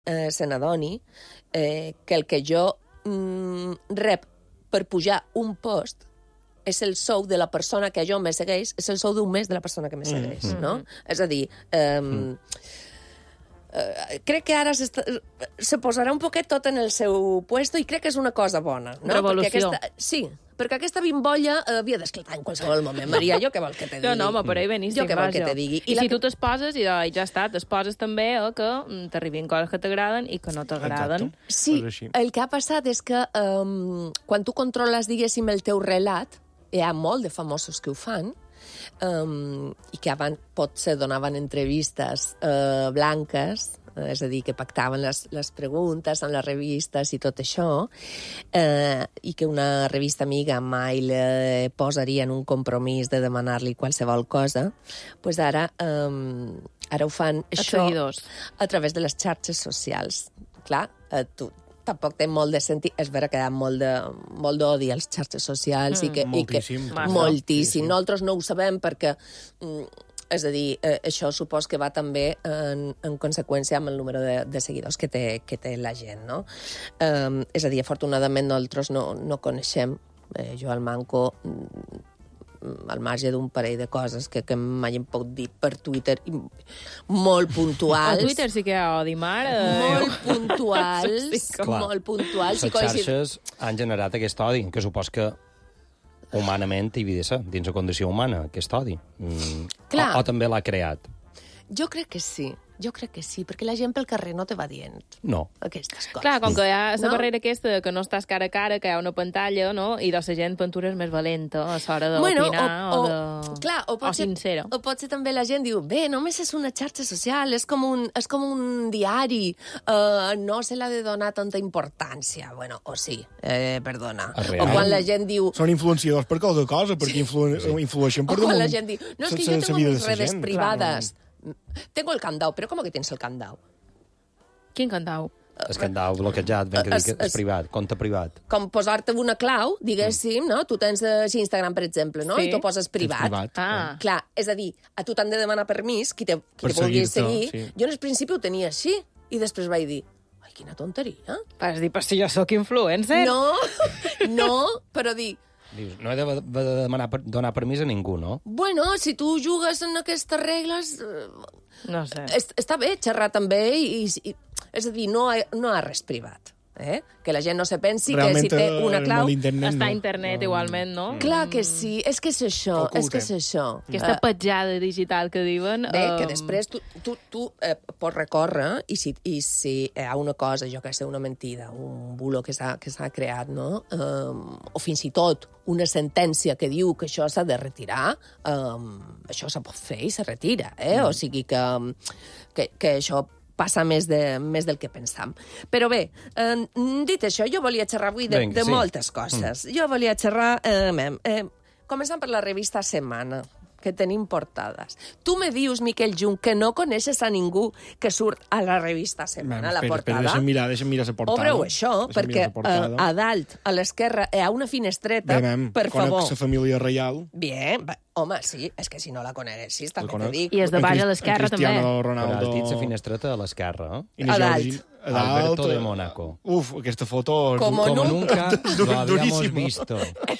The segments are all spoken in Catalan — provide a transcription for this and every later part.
se n'adoni que el que jo rep per pujar un post és el sou de la persona que jo me segueix, és el sou d'un mes de la persona que me segueix, no? És a dir, crec que ara se posarà un poquet tot en el seu puesto i crec que és una cosa bona, no? Revolució. Perquè aquesta bimbolla havia d'esclatar en qualsevol moment. Maria, jo què vol que te digui? No, home, per ahí beníssim. Jo què vol que te digui? I si tu t'esposes, i ja està, t'esposes també que t'arribin coses que t'agraden i que no t'agraden. Sí, el que ha passat és que quan tu controles, diguéssim, el teu relat, hi ha molt de famosos que ho fan, i que abans potser donaven entrevistes blanques, és a dir, que pactaven les preguntes en les revistes i tot això, i que una revista amiga mai le posaria en un compromís de demanar-li qualsevol cosa, doncs ara ho fan això a través de les xarxes socials. Clar, tampoc té molt de sentit. És vera que hi ha molt d'odi a les xarxes socials moltíssim. Moltíssim. Nosaltres no ho sabem perquè... És a dir, això supos que va també en conseqüència amb el número de seguidors que té la gent, no? És a dir, afortunadament nosaltres no coneixem, jo al Manco, al marge d'un parell de coses que mai em pot dir per Twitter, molt puntuals. A Twitter sí que hi ha odi, mare. Molt puntuals, molt puntuals. Les xarxes han generat aquest odi, que supos que humanament hi havia de ser, dins la condició humana, aquest odi. O també l'ha creat. Jo crec que sí, perquè la gent pel carrer no te va dient aquestes coses. Clar, com que hi ha la barrera aquesta que no estàs cara a cara, que hi ha una pantalla, no? I de la gent pintura és més valenta a l'hora d'opinar o sincera. O potser també la gent diu, bé, només és una xarxa social, és com un diari, no se l'ha de donar tanta importància. Bueno, o sí, perdona. O quan la gent diu... Són influenciadors per qualque cosa, perquè influeixen per damunt. O quan la gent diu, no, és que jo tengo mis redes privades. Tengo el candau, però com que tens el candau? Quin candau? El candau bloquejat, ben que dic que és privat, compte privat. Com posar-te una clau, diguéssim, no? Tu tens Instagram, per exemple, no? I tu poses privat. Clar, és a dir, a tu t'han de demanar permís, qui te vulgui seguir. Jo en el principi ho tenia així, i després vaig dir, ai, quina tonteria. Vas dir, però si jo sóc influencer. No, però dir... Dius, no he de donar permís a ningú, no? Bueno, si tu jugues en aquestes regles... No sé. Està bé xerrar també, és a dir, no hi ha res privat. Que la gent no se pensi que si té una clau... Està a internet igualment, no? Clar que sí, és que és això, Aquesta petjada digital que diuen... Bé, que després tu pots recórrer i si hi ha una cosa, jo que sé, una mentida, un bulo que s'ha creat, no? O fins i tot una sentència que diu que això s'ha de retirar, això se pot fer i se retira, O sigui que això passa més del que pensam. Però bé, dit això, jo volia xerrar avui de moltes coses. Jo volia xerrar... començant per la revista Setmana, que tenim portades. Tu me dius, Miquel Jung, que no coneixes a ningú que surt a la revista Setmana, a la portada? Deixa'm mirar la portada. Obreu això, perquè a dalt, a l'esquerra, hi ha una finestreta, per favor. Conec la família reial. Bien, home, sí, és que si no la coneguessis, també t'ho dic. I és de baix a l'esquerra, també. Però has dit la finestreta a l'esquerra, A dalt. Alberto de Mónaco. Uf, aquesta foto... Como nunca lo habíamos visto.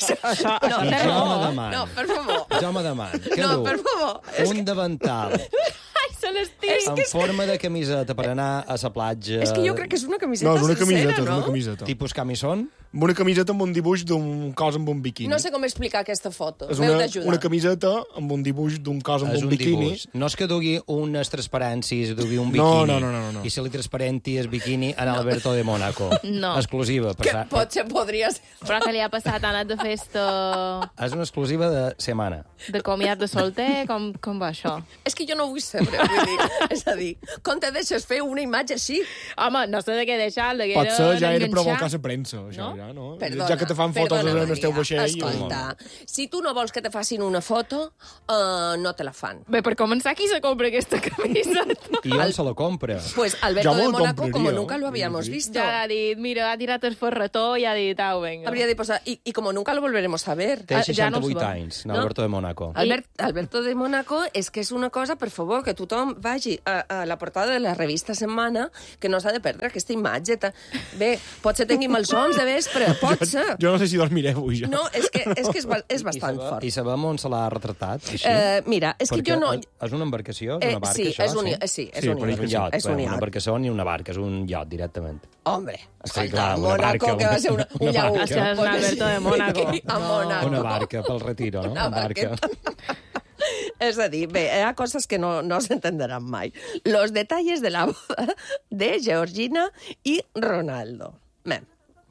No, per favor. Jo me deman. No, per favor. Un davantal. Ai, se l'estic. En forma de camiseta per anar a la platja. És que jo crec que és una camiseta sencera, no? És una camiseta. Tipus camisón? Amb una camiseta amb un dibuix d'un cos amb un biquini. No sé com explicar aquesta foto. És una camiseta amb un dibuix d'un cos amb un biquini. No és que dugui unes transparències, dugui un biquini. No. I se li transparenti el biquini a Alberto de Mónaco. No. Exclusiva. Que potser podria ser. Però que li ha passat? Ha anat de festa... És una exclusiva de setmana. De comiat de solter? Com va això? És que jo no vull saber, vull dir. És a dir, com te deixes fer una imatge així? Home, no sé de què deixar, de què potser ja era provocar la premsa, això. No? exagerar, no? Perdona, ja que te fan fotos en el teu vaixell... Escolta, si tu no vols que te facin una foto, no te la fan. Bé, per començar, qui se compra aquesta camiseta? I on se la compra? Pues Alberto de Mónaco, como nunca lo habíamos visto. Ya ha dit, mira, ha tirat el forretó i ha dit, au, venga. Habría de posar, y como nunca lo volveremos a ver. Té 68 anys, Alberto de Mónaco. Alberto de Mónaco és que és una cosa, per favor, que tothom vagi a la portada de la revista Setmana, que no s'ha de perdre aquesta imatge. Bé, potser tingui malsons de vespre, pot ser. Jo no sé si dormiré avui, ja. No, és que és bastant fort. I sabem on se l'ha retratat, així? Mira, és que jo no... És una embarcació? És una barca, sí, això? Sí, és un iot. És una embarcació ni una barca, és un iot, directament. Hombre, sí, clar, Mónaco, que va ser un llaú. Gràcies, Alberto de Mónaco. A Mónaco. Una barca pel retiro, no? Una barca. És a dir, bé, hi ha coses que no s'entenderan mai. Los detalles de la boda de Georgina i Ronaldo. Bé.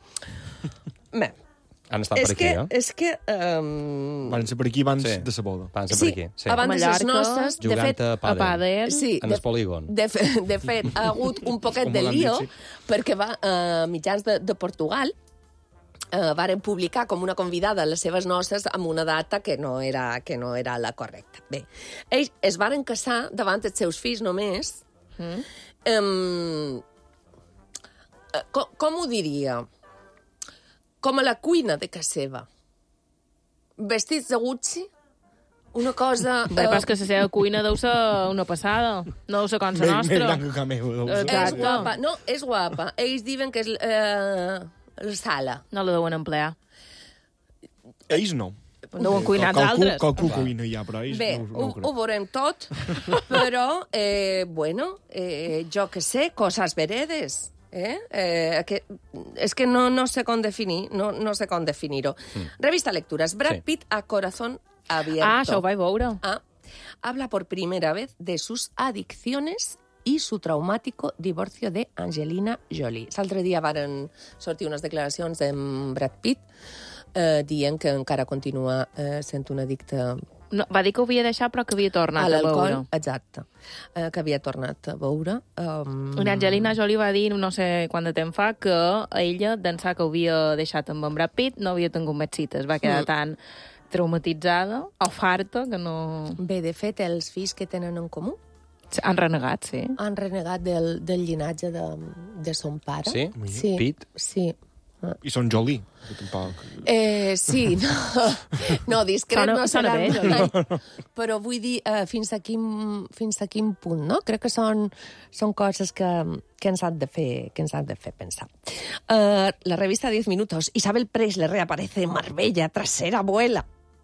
Han estat per aquí, no? És que... Van ser per aquí abans de la boda. Van ser per aquí, sí. Abans de les nostres... Jugant a pàdel, en el polígon. De fet, ha hagut un poquet de lío, perquè mitjans de Portugal varen publicar com una convidada a les seves noces amb una data que no era la correcta. Bé, ells es varen casar davant els seus fills només. Com ho diria? Com a la cuina de casa seva. Vestits de Gucci, una cosa... Bé, pas que la seva cuina deu ser una passada. No deu ser com la nostra. Més blanca que meu. És guapa. No, és guapa. Ells diuen que és la sala. No la deuen emplear. Ells no. No ho han cuinat altres. Qualcú cuina ja, però ells bé, no ho veurem tot, però, bueno, jo que sé, coses veredes. És que no sé com definir, no sé com definir-ho. Revista Lecturas. Brad Pitt a corazón abierto. Això ho vaig veure. Habla por primera vez de sus adicciones y su traumático divorcio de Angelina Jolie. L'altre dia varen sortir unes declaracions d'en Brad Pitt dient que encara continua sent un addicte... No, va dir que ho havia deixat, però que havia tornat a veure. Exacte, que havia tornat a veure. Una Angelina Jolie va dir, no sé quant de temps fa, que ella, d'ençà que ho havia deixat amb en Brad Pitt, no havia tingut més cites. Va quedar tan traumatitzada o farta que no... Bé, de fet, els fills que tenen en comú han renegat, sí. Han renegat del llinatge de son pare. Sí? Sí. Pitt? Sí. I són Jolie, tampoc. Sí, no, discret no serà mai, però vull dir fins a quin punt, no? Crec que són coses que ens han de fer pensar. La revista 10 minutos. Isabel Presley reaparece en Marbella tras ser abuela.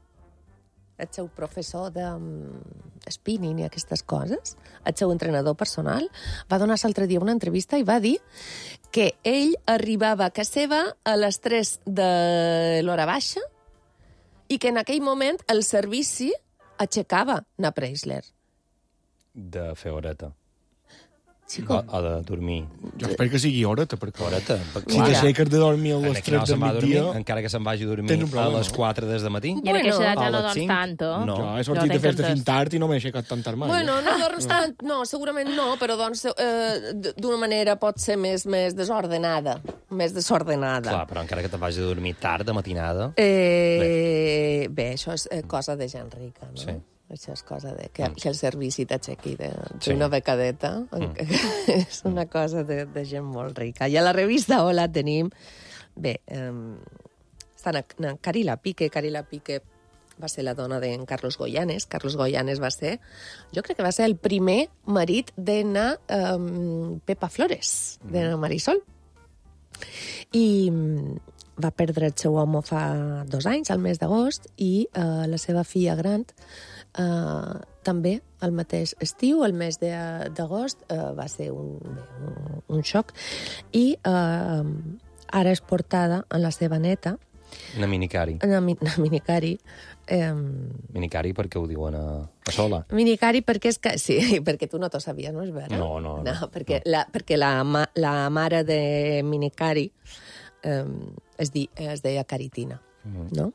El seu professor de spinning i aquestes coses, el seu entrenador personal, va donar l'altre dia una entrevista i va dir que ell arribava a casa seva a les 3 de l'hora baixa i que en aquell moment el servici aixecava na Preisler. De fer horeta. Chico. O de dormir. Jo espero que sigui horeta, perquè... Horeta. Si t'aixeques de dormir a les 3 del migdia... Encara que se'n vagi a dormir a les 4 des de matí. I en aquesta edat ja no dorms tant, no. Jo he sortit de festa fins tard i no m'he aixecat tan tard mai. Bueno, no dorms tant, no, segurament no, però doncs d'una manera pot ser més desordenada. Més desordenada. Clar, però encara que te'n vagi a dormir tard, de matinada... Bé, això és cosa de gent rica, no? Sí. Això és cosa de que el servici t'aixequi d'una becadeta. És una cosa de gent molt rica. I a la revista Hola tenim... Bé, estan Carila Pique. Carila Pique va ser la dona d'en Carlos Goyanes. Carlos Goyanes va ser... Jo crec que va ser el primer marit d'ena Pepa Flores, d'ena Marisol. I va perdre el seu home fa 2 anys, al mes d'agost, i la seva filla gran també el mateix estiu, el mes d'agost, va ser un xoc, i ara és portada en la seva neta. Una minicari. Una minicari. Minicari perquè ho diuen a sola. Minicari perquè és que... Sí, perquè tu no t'ho sabies, no és vera? No. Perquè la mare de Minicari es deia Caritina, ¿no?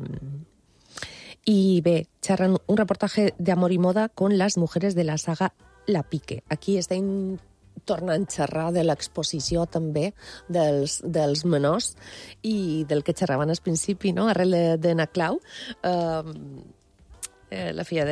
Y bé, xerran un reportaje de amor y moda con las mujeres de la saga La Pique. Aquí està tornant a xerrar de l'exposició també dels menors i del que xerraven al principi, no? Arrel de Naclau, la filla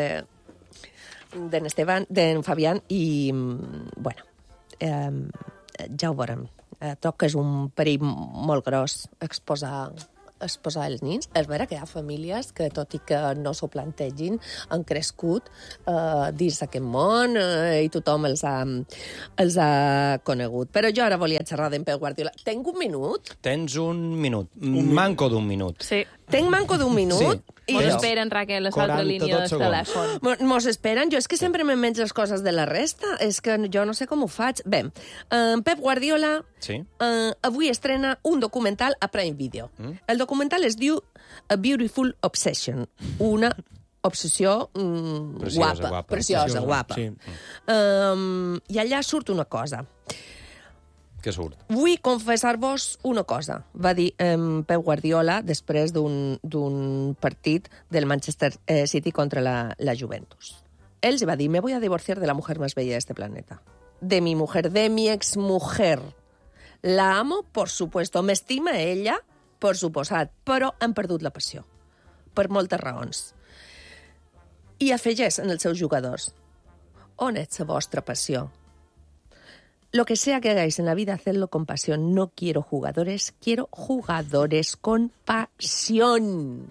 d'en Fabián, i, bueno, ja ho veurem. Troc que és un perill molt gros exposar els nins. És vera que hi ha famílies que, tot i que no s'ho plantegin, han crescut dins aquest món i tothom els ha conegut. Però jo ara volia xerrar d'en Pep Guardiola. Tenc un minut? Tens un minut. Manco d'un minut. Sí. Tenc manco d'un minut? Sí. Mos esperen, Raquel, a l'altra línia de telèfon. Mos esperen? Jo és que sempre me menjo les coses de la resta. És que jo no sé com ho faig. Bé, Pep Guardiola avui estrena un documental a Prime Video. El documental es diu A Beautiful Obsession. Una obsessió preciosa, guapa. Sí. I allà surt una cosa. Què surt? Vull confessar-vos una cosa, va dir Pep Guardiola després d'un partit del Manchester City contra la Juventus. Él se va dir, me voy a divorciar de la mujer más bella de este planeta. De mi mujer, de mi exmujer. La amo, por supuesto. M'estima ella, por suposat, però han perdut la passió. Per moltes raons. I afegeix en els seus jugadors, on és la vostra passió? Lo que sea que hagáis en la vida, hacedlo con pasión. No quiero jugadores, quiero jugadores con pasión.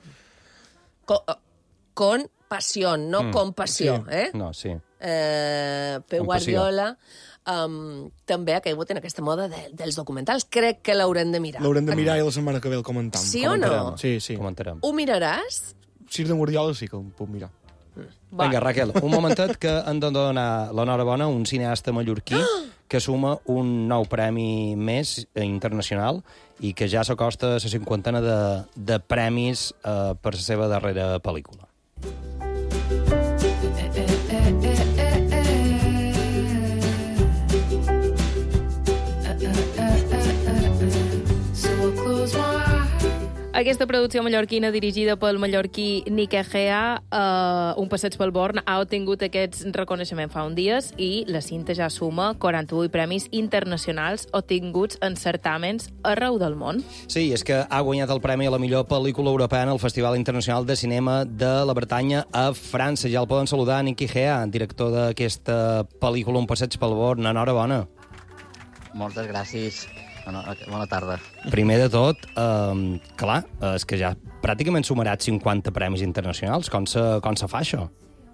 Con pasión, no con passió, sí. eh? No, sí. Pep Guardiola també ha caigut en aquesta moda dels documentals. Crec que l'haurem de mirar. L'haurem de mirar i la setmana que ve el comentam. Sí o no? Sí, sí. Comentarem. Ho miraràs? Si és de Guardiola sí que ho puc mirar. Vinga, Raquel, un momentet que hem de donar l'enhorabona a un cineasta mallorquí que suma un nou premi més internacional i que ja s'acosta a la 50 de premis per la seva darrera pel·lícula. Aquesta producció mallorquina dirigida pel mallorquí Nick Egea, Un passeig pel Born, ha obtingut aquests reconeixements fa uns dies i la cinta ja suma 48 premis internacionals obtinguts en certàmens arreu del món. Sí, és que ha guanyat el premi a la millor pel·lícula europea en el Festival Internacional de Cinema de la Bretanya a França. Ja el poden saludar, Nick Egea, director d'aquesta pel·lícula Un passeig pel Born. Enhorabona. Moltes gràcies. Bona tarda. Primer de tot, clar, és que ja pràcticament sumarat 50 premis internacionals. Com se fa això?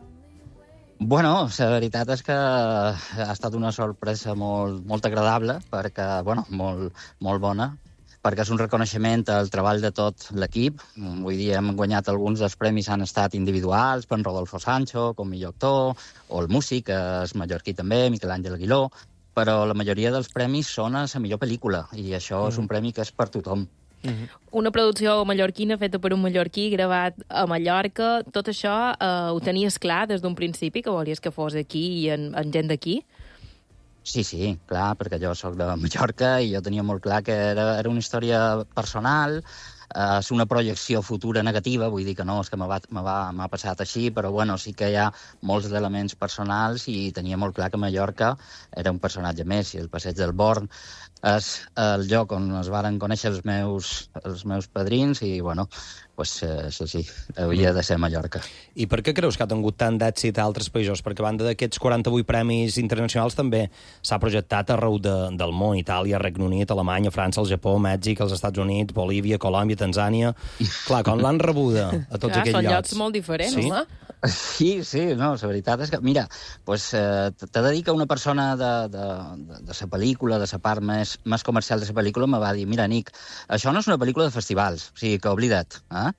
Bueno, la veritat és que ha estat una sorpresa molt agradable, perquè, bueno, molt bona, perquè és un reconeixement al treball de tot l'equip. Vull dir, hem guanyat alguns dels premis, han estat individuals, per en Rodolfo Sancho, com millor actor, o el músic, que és mallorquí també, Miquel Àngel Aguiló, però la majoria dels premis són a la millor pel·lícula, i això és un premi que és per tothom. Una producció mallorquina feta per un mallorquí, gravat a Mallorca. Tot això ho tenies clar des d'un principi, que volies que fos aquí i en gent d'aquí? Sí, clar, perquè jo sóc de Mallorca i jo tenia molt clar que era una història personal, és una projecció futura negativa, vull dir que no, és que m'ha passat així, però bueno, sí que hi ha molts elements personals i tenia molt clar que Mallorca era un personatge més, i el Passeig del Born és el lloc on es varen conèixer els meus padrins i, bueno, pues, sí, havia de ser Mallorca. I per què creus que ha tingut tant d'èxit a altres països? Perquè a banda d'aquests 48 premis internacionals també s'ha projectat arreu del món, Itàlia, Regne Unit, Alemanya, França, el Japó, Mèxic, els Estats Units, Bolívia, Colòmbia, Tanzània... Clar, com l'han rebuda a tots aquells llocs? Són llocs molt diferents, sí? no? Sí, no, la veritat és que, mira, pues, t'he de dir que una persona de la pel·lícula, de la part més comercial de la pel·lícula, me va dir, mira, Nick, això no és una pel·lícula de festivals, o sigui, que oblida't,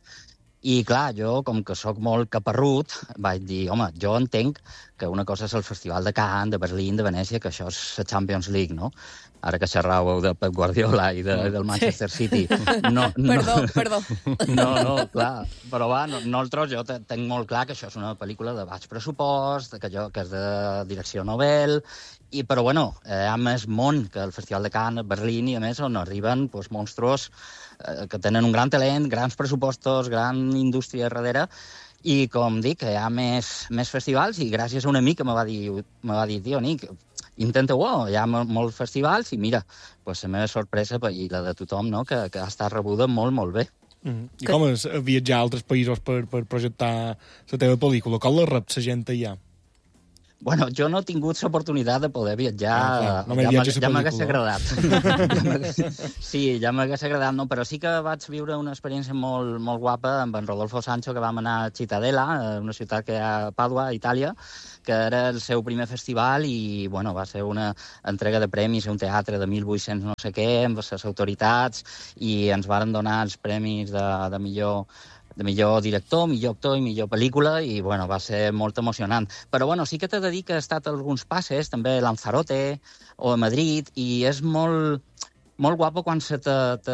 I, clar, jo, com que sóc molt caparrut, vaig dir, home, jo entenc que una cosa és el Festival de Cannes, de Berlín, de Venècia, que això és la Champions League, no? Ara que xerràveu de Pep Guardiola i del Manchester City. No, Perdó. No, clar. Però va, nosaltres, jo tenc molt clar que això és una pel·lícula de baix pressupost, que és de direcció novel, però, bueno, hi ha més món que el Festival de Cannes, Berlín, i a més on arriben monstruos que tenen un gran talent, grans pressupostos, gran indústria darrere, i com dic, hi ha més festivals, i gràcies a un amic que me va dir, tio, Nick, intenta-ho, hi ha molts festivals i mira, pues, la meva sorpresa i la de tothom, no? que ha estat rebuda molt, molt bé. I com és viatjar a altres països per projectar la teva pel·lícula? Com la rep la gent allà? Bueno, jo no he tingut l'oportunitat de poder viatjar. Ja m'hagués agradat. Sí, ja m'hagués agradat, no? Però sí que vaig viure una experiència molt, molt guapa amb en Rodolfo Sancho, que vam anar a Cittadella, una ciutat que hi ha a Pàdua, a Itàlia, que era el seu primer festival i, bueno, va ser una entrega de premis a un teatre de 1.800 no sé què, amb les autoritats, i ens varen donar els premis de millor director, millor actor i millor pel·lícula, i bueno, va ser molt emocionant. Però bueno, sí que t'he de dir que he estat a alguns passes, també a Lanzarote o a Madrid, i és molt, molt guapo quan se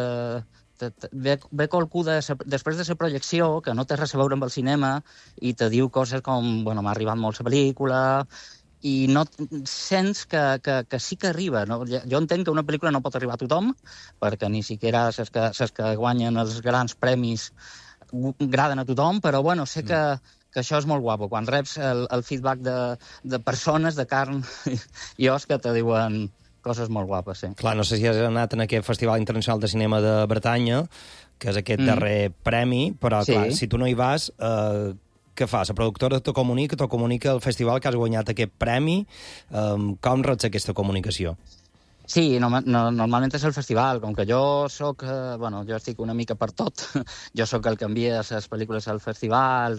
ve qualcú després de la projecció, que no té res a veure amb el cinema, i te diu coses com, bueno, m'ha arribat molt la pel·lícula, i no sents que sí que arriba. No? Jo entenc que una pel·lícula no pot arribar a tothom, perquè ni siquiera les que guanyen els grans premis agraden a tothom, però bueno, sé que això és molt guapo, quan reps el feedback de persones, de carn i os, que te diuen coses molt guapes, sí. Clar, no sé si has anat en aquest Festival Internacional de Cinema de Bretanya, que és aquest darrer premi, però clar, si tu no hi vas, què fas? La productora t'ho comunica el festival que has guanyat aquest premi. Com reps aquesta comunicació? Sí, normalment és el festival. Com que jo soc... Bueno, jo estic una mica per tot. Jo sóc el que envia les pel·lícules al festival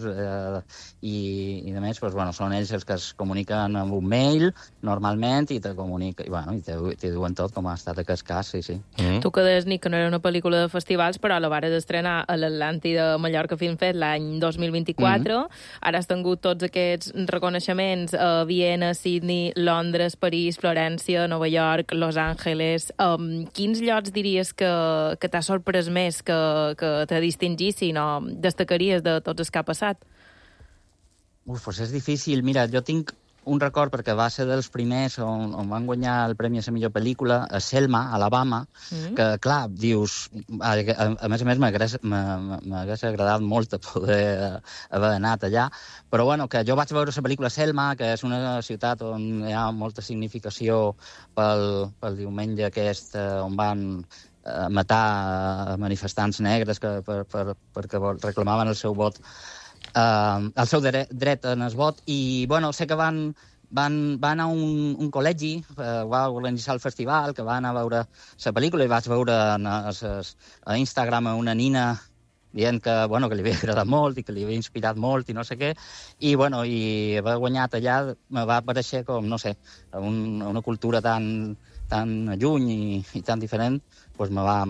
i a més, doncs, bueno, són ells els que es comuniquen amb un mail, normalment, i te comuniquen, i bueno, te diuen tot com ha estat aquest cas, sí. Tu que deies, Nick, que no era una pel·lícula de festivals, però la vares estrenar a l'Atlanti de Mallorca Film Fest l'any 2024. Ara has tingut tots aquests reconeixements a Viena, Sydney, Londres, París, Florència, Nova York, Los Angeles. Quins llocs diries que t'ha sorprès més, que te distingissin o destacaries de tots els que ha passat? Pues és difícil. Mira, jo tinc un record, perquè va ser dels primers on van guanyar el premi a la millor pel·lícula, a Selma, Alabama, que, clar, dius... A més, m'hagués agradat molt poder haver anat allà, però, bueno, que jo vaig veure la pel·lícula Selma, que és una ciutat on hi ha molta significació pel diumenge aquest, on van matar manifestants negres perquè reclamaven el seu vot, el seu dret en el vot, i bueno, sé que van a un col·legi, va organitzar el festival, que van a veure la pel·lícula, i vaig veure a Instagram a una nina dient que li havia agradat molt i que li havia inspirat molt i no sé què, i bueno, i haver guanyat allà me va aparèixer com, no sé, una cultura tan lluny i tan diferent, doncs me va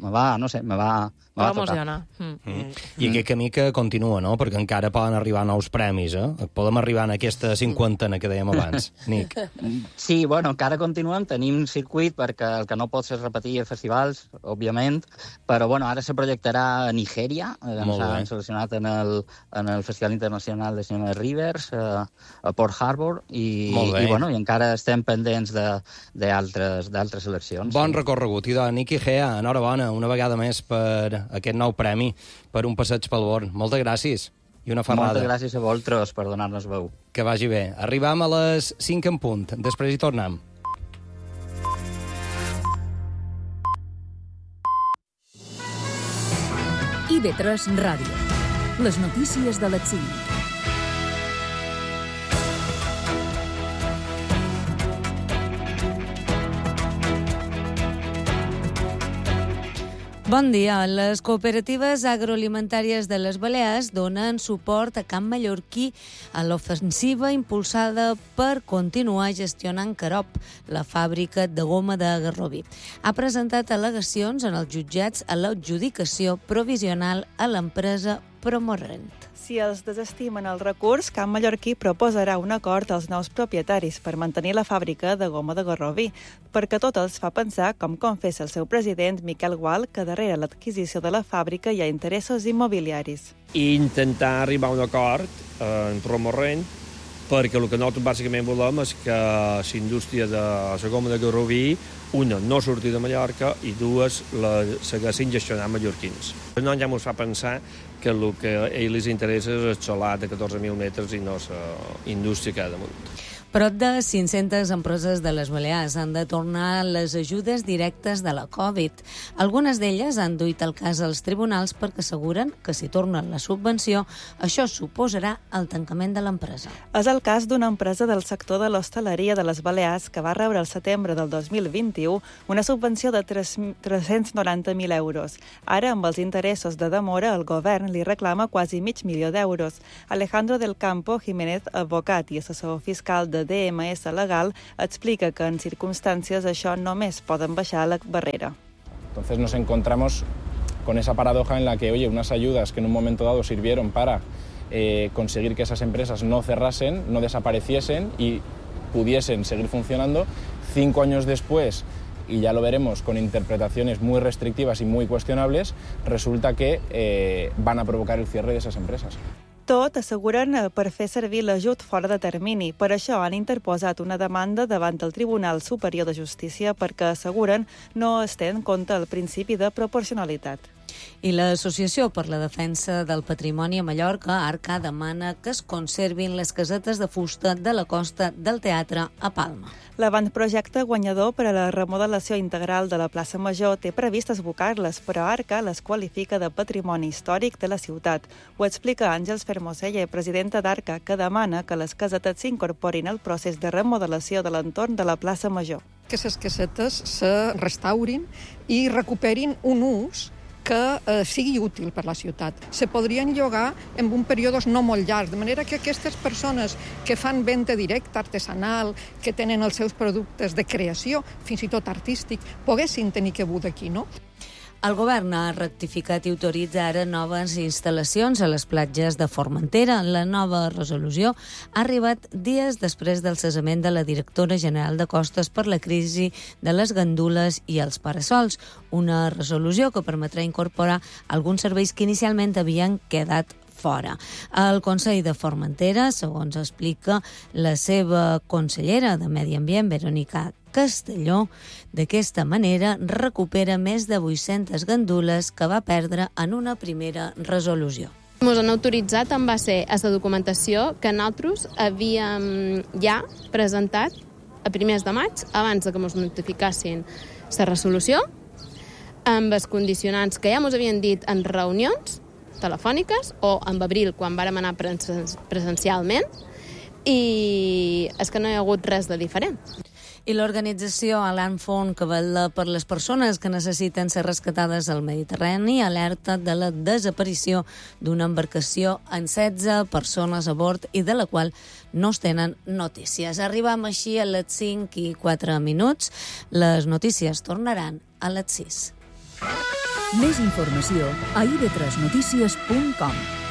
emocionar. I aquest camí que continua, no? Perquè encara poden arribar nous premis, Podem arribar en aquesta cinquantena que dèiem abans, Nick. Sí, bueno, encara continuen, tenim circuit, perquè el que no pot ser repetir a festivals, òbviament, però bueno, ara se projectarà a Nigèria, ens han seleccionat en el Festival Internacional de Cinema de Rivers, a Port Harbour, i encara estem pendents d'altres seleccions. Bon recorregut, i Nick Egea, enhorabona una vegada més per aquest nou premi, per un passeig pel Born. Moltes gràcies i una ferrada. Moltes gràcies a vosaltres per donar-nos veu. Que vagi bé. Arribam a les 5 en punt. Després hi tornem. IB3 Ràdio. Les notícies de les 5. Bon dia. Les cooperatives agroalimentàries de les Balears donen suport a Can Mallorquí a l'ofensiva impulsada per continuar gestionant Carop, la fàbrica de goma de Garrovi. Ha presentat al·legacions en els jutjats a l'adjudicació provisional a l'empresa Promorrent. Si els desestimen el recurs, Can Mallorquí proposarà un acord als nous propietaris per mantenir la fàbrica de goma de Garrovi, perquè tot els fa pensar, com confessa el seu president, Miquel Gual, que darrere l'adquisició de la fàbrica hi ha interessos immobiliaris. I intentar arribar a un acord en Promorrent, perquè el que nosaltres bàsicament volem és que la indústria de la goma de Garrovi, una, no surti de Mallorca, i dues, la segueixin gestionant mallorquins. No ja ens fa pensar que el que a ells els interessa és el solar de 14.000 metres i no la indústria que ha damunt. Prop de 500 empreses de les Balears han de tornar les ajudes directes de la Covid. Algunes d'elles han duit el cas als tribunals perquè asseguren que si tornen la subvenció, això suposarà el tancament de l'empresa. És el cas d'una empresa del sector de l'hostaleria de les Balears que va rebre al setembre del 2021 una subvenció de 390.000 euros. Ara, amb els interessos de demora, el govern li reclama quasi $500.000. Alejandro del Campo Jiménez, advocat i assessor fiscal de DMS Legal, explica que en circumstàncies això només poden baixar la barrera. Entonces nos encontramos con esa paradoja en la que, oye, unas ayudas que en un momento dado sirvieron para conseguir que esas empresas no cerrasen, no desapareciesen y pudiesen seguir funcionando, 5 años después, y ya lo veremos con interpretaciones muy restrictivas y muy cuestionables, resulta que van a provocar el cierre de esas empresas. Tot asseguren per fer servir l'ajut fora de termini. Per això han interposat una demanda davant del Tribunal Superior de Justícia perquè asseguren no es té en compte el principi de proporcionalitat. I l'Associació per la Defensa del Patrimoni a Mallorca, ARCA, demana que es conservin les casetes de fusta de la costa del teatre a Palma. L'avantprojecte guanyador per a la remodelació integral de la plaça Major té previst esbocar-les, però ARCA les qualifica de patrimoni històric de la ciutat. Ho explica Àngels Fermosella, presidenta d'ARCA, que demana que les casetes s'incorporin al procés de remodelació de l'entorn de la plaça Major. Que les casetes se restaurin i recuperin un ús que sigui útil per la ciutat. Se podrien llogar en un període no molt llarg, de manera que aquestes persones que fan venda directa, artesanal, que tenen els seus productes de creació, fins i tot artístic, poguessin tenir cabuda aquí, no? El govern ha rectificat i autoritza ara noves instal·lacions a les platges de Formentera. La nova resolució ha arribat dies després del cessament de la directora general de Costes per la crisi de les gandules i els parasols. Una resolució que permetrà incorporar alguns serveis que inicialment havien quedat fora. El Consell de Formentera, segons explica la seva consellera de Medi Ambient, Verónica Castelló, d'aquesta manera recupera més de 800 gandules que va perdre en una primera resolució. Ens han autoritzat en base a la documentació que nosaltres havíem ja presentat a primers de maig, abans de que ens notificassin la resolució, amb els condicionants que ja ens havien dit en reunions telefòniques o en abril, quan vàrem anar presencialment, i és que no hi ha hagut res de diferent. I l'organització Alarm Phone, que vetlla per les persones que necessiten ser rescatades al Mediterrani, alerta de la desaparició d'una embarcació amb 16 persones a bord i de la qual no es tenen notícies. Arribam així a les 5:04. Les notícies tornaran a les 6. Més informació a ib3notícies.com.